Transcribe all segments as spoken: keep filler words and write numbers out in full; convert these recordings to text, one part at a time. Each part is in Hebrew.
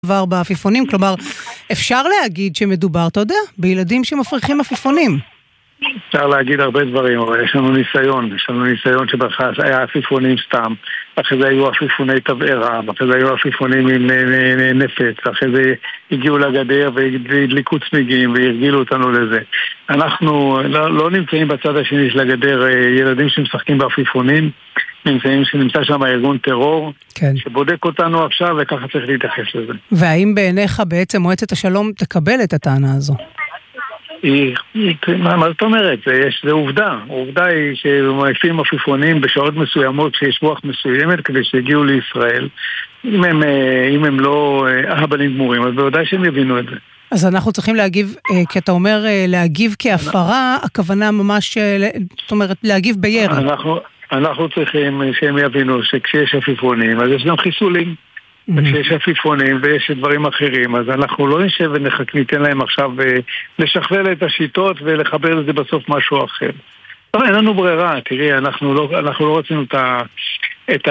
דבר בעפיפונים, כלומר, אפשר להגיד שמדובר, אתה יודע, בילדים שמפריחים עפיפונים. אפשר להגיד הרבה דברים, אבל יש לנו ניסיון, יש לנו ניסיון שבחס היה עפיפונים סתם, אחרי זה היו עפיפוני תבערה, אחרי זה היו עפיפונים עם נפץ, אחרי זה הגיעו לגדר והדליקו צמיגים והרגילו אותנו לזה. אנחנו לא, לא נמצאים בצד השני של הגדר ילדים שמשחקים בעפיפונים, נמצאים שנמצא שם ארגון טרור, כן. שבודק אותנו עכשיו וככה צריך להתייחס לזה. והאם בעיניך בעצם מועצת השלום תקבל את הטענה הזו? היא, היא, מה, מה זאת אומרת? זה, יש, זה עובדה. העובדה היא שמעיפים עפיפונים בשעות מסוימות שיש רוח מסוימת כדי שיגיעו לישראל. אם הם, אם הם לא אהבלים גמורים, אז בוודאי שהם יבינו את זה. אז אנחנו צריכים להגיב, כי אתה אומר להגיב כהפרה, הכוונה ממש, זאת אומרת, להגיב בירי. אנחנו, אנחנו צריכים שהם יבינו שכשיש עפיפונים, אז יש גם חיסולים. וכשיש עפיפונים ויש דברים אחרים, אז אנחנו לא נשב ונחק, ניתן להם עכשיו לשכלל את השיטות ולחבר לזה בסוף משהו אחר. לא, אין לנו ברירה, תראי, אנחנו לא, אנחנו לא רצינו את, ה, את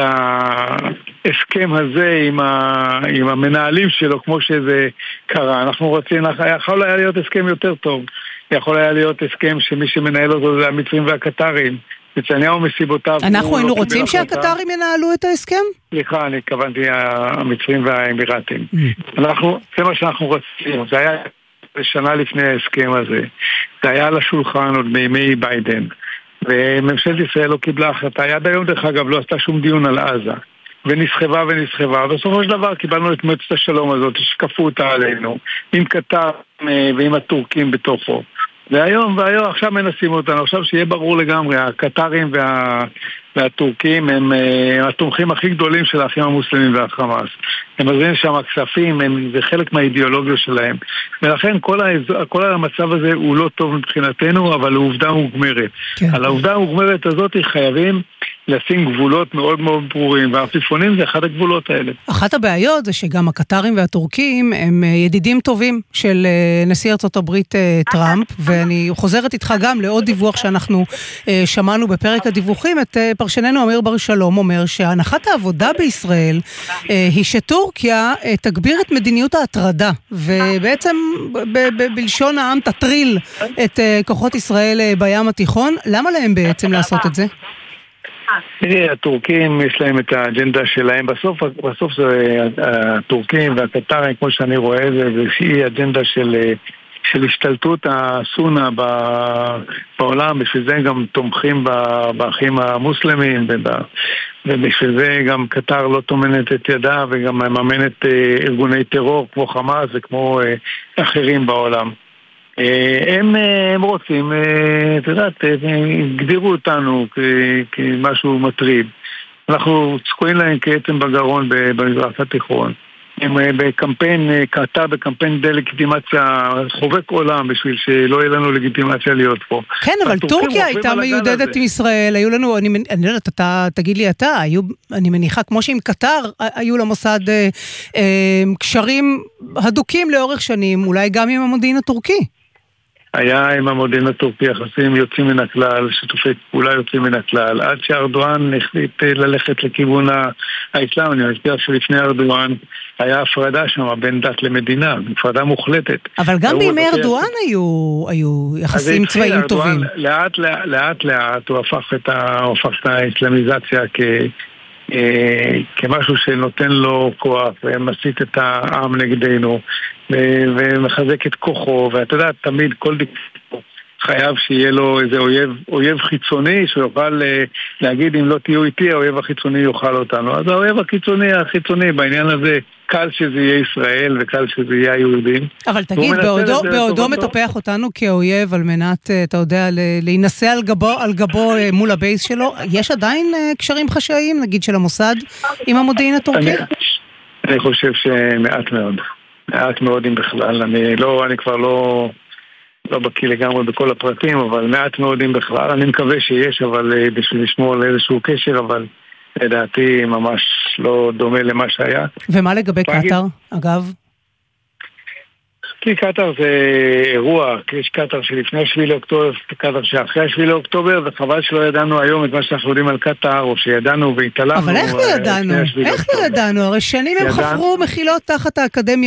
ההסכם הזה עם, ה, עם המנהלים שלו, כמו שזה קרה. אנחנו רצינו, יכול היה להיות הסכם יותר טוב. יכול היה להיות הסכם שמי שמנהל אותו זה המצרים והקטרים. נתניהו מסיבותיו... אנחנו היינו רוצים שהקטרים ינהלו את ההסכם? סליחה, אני התכוונתי המצרים והאמירתים. אנחנו, זה מה שאנחנו רצינו, זה היה שנה לפני ההסכם הזה, זה היה על השולחן עוד מימי ביידן, וממשלת ישראל לא קיבלה החלטה, עד היום דרך אגב לא עשתה שום דיון על עזה, ונסחבה ונסחבה, בסופו של דבר קיבלנו את מועצת השלום הזאת, ששקפו אותה עלינו, עם קטר ועם הטורקים בתוכו. והיום, והיום, עכשיו מנסים אותנו, עכשיו שיהיה ברור לגמרי, הקטרים וה, והטורקים הם, הם התומכים הכי גדולים של האחים המוסלמים והחמאס. הם מזרים שם הכספים, הם, זה חלק מהאידיאולוגיה שלהם. ולכן כל, האז, כל המצב הזה הוא לא טוב מבחינתנו, אבל העובדה מוגמרת. כן. על העובדה המוגמרת הזאת חייבים לשים גבולות מאוד מאוד ברורים, והעפיפונים זה אחד הגבולות האלה. אחת הבעיות זה שגם הקטרים והטורקים הם ידידים טובים של נשיא ארצות הברית טראמפ, ואני חוזרת איתך גם לעוד דיווח שאנחנו שמענו בפרק הדיווחים, את פרשננו אמיר בר שלום אומר שהנחת העבודה בישראל היא שטורקיה תגביר את מדיניות ההטרדה, ובעצם ב- ב- בלשון העם תטריל את כוחות ישראל בים התיכון. למה להם בעצם לעשות את זה? תראי, הטורקים יש להם את האג'נדה שלהם, בסוף, בסוף זה הטורקים והקטרים, כמו שאני רואה את זה, זה אג'נדה של, של השתלטות הסונה בעולם, בשביל זה גם תומכים באחים המוסלמים, ובשביל זה גם קטר לא תומנת את ידה, וגם מממנת ארגוני טרור כמו חמאס וכמו אחרים בעולם. הם, הם רוצים, את יודעת, הגדירו אותנו כמשהו מטריד. אנחנו צקועים להם כעצם בגרון במזרח התיכון. הם בקמפיין, קטר בקמפיין דה-לגיטימציה חובק עולם בשביל שלא יהיה לנו לגיטימציה להיות פה. כן, אבל טורקיה הייתה מיודדת עם ישראל, היו לנו, אני, אני לא יודעת, אתה, תגיד לי אתה, היו, אני מניחה, כמו שעם קטר, היו למוסד אה, אה, קשרים הדוקים לאורך שנים, אולי גם עם המודיעין הטורקי. היה עם המודיעין הטורקי יחסים יוצאים מן הכלל, שיתופי פעולה יוצאים מן הכלל, עד שארדואן החליט ללכת לכיוון האסלאם. אני מזכיר שלפני ארדואן היה הפרדה שם בין דת למדינה, הפרדה מוחלטת. אבל גם בימי ארדואן היו, היו יחסים צבאיים טובים. לאט לאט לאט הוא הפך את האסלאמיזציה כ... כמשהו שנותן לו כוח ומסית את העם נגדנו ומחזק את כוחו, ואתה יודע, תמיד כל דיקטטור חייב שיהיה לו איזה אויב, אויב חיצוני שיוכל להגיד אם לא תהיו איתי, האויב החיצוני יוכל אותנו. אז האויב החיצוני, החיצוני בעניין הזה קל שזה יהיה ישראל וקל שזה יהיה היהודים. אבל תגיד, בעודו, בעודו מטפח אותנו כאויב על מנת, אתה יודע, להינשא על גבו, על גבו מול הבייס שלו, יש עדיין קשרים חשאיים, נגיד של המוסד, עם המודיעין הטורקי? אני, אני חושב שמעט מאוד. מעט מאוד אם בכלל. אני לא, אני כבר לא... לא בקיא לגמרי בכל הפרטים, אבל מעט מאוד אם בכלל. אני מקווה שיש, אבל בשביל לשמור על איזשהו קשר, אבל לדעתי ממש לא דומה למה שהיה. ומה לגבי קטר, אגב? כי קטר זה אירוע, כי יש קטר שלפני השביעי לאוקטובר, קטר שאחרי השביעי לאוקטובר, וחבל שלא ידענו היום את מה שאנחנו יודעים על קטר, או שידענו והתעלמנו. אבל איך לא ידענו? איך לא ידענו? הרי שנים הם חפרו מחילות תחת האקדמיה